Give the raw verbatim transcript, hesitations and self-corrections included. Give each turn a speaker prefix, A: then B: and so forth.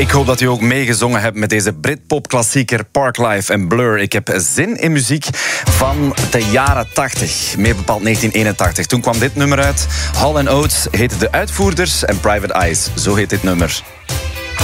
A: Ik hoop dat u ook meegezongen hebt met deze Britpop-klassieker Parklife en Blur. Ik heb zin in muziek van de jaren tachtig, meer bepaald negentien eenentachtig. Toen kwam dit nummer uit. Hall and Oates heette de uitvoerders en Private Eyes, zo heet dit nummer.